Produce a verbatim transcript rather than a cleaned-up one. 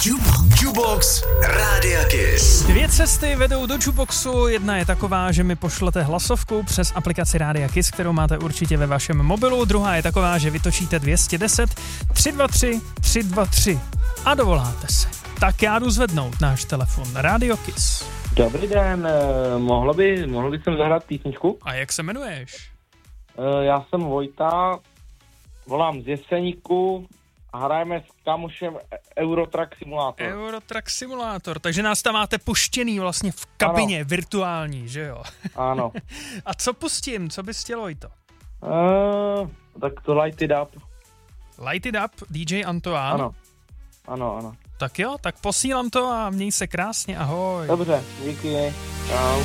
Jukebox Rádia Kiss. Dvě cesty vedou do Jukeboxu. Jedna je taková, že mi pošlete hlasovku přes aplikaci Rádia Kiss, kterou máte určitě ve vašem mobilu. Druhá je taková, že vytočíte dvě stě deset tři dva tři tři dva tři a dovoláte se. Tak já jdu zvednout náš telefon. Rádio Kiss. Dobrý den, mohl by, mohl by jsem zahrát písničku? A jak se jmenuješ? Já jsem Vojta, volám z Jeseníku a hrajeme s kamošem Eurotrack Simulator. Eurotrack Simulator, takže nás tam máte puštěný vlastně v kabině ano. Virtuální, že jo? Ano. A co pustím? Co bys chtěl, Vojto? Uh, tak to Light It Up. Light It Up, D J Antoine? Ano, ano, ano. Tak jo, tak posílám to a měj se krásně, ahoj. Dobře, díky. Čau.